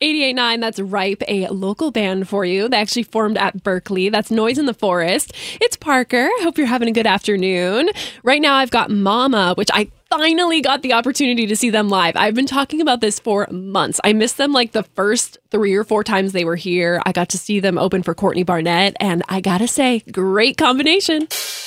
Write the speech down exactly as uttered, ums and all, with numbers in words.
eighty-eight point nine, that's Ripe, a local band for you. They actually formed at Berkeley. That's Noise in the Forest. It's Parker. Hope you're having a good afternoon. Right now, I've got Mama, which I finally got the opportunity to see them live. I've been talking about this for months. I missed them like the first three or four times they were here. I got to see them open for Courtney Barnett, and I gotta say, great combination.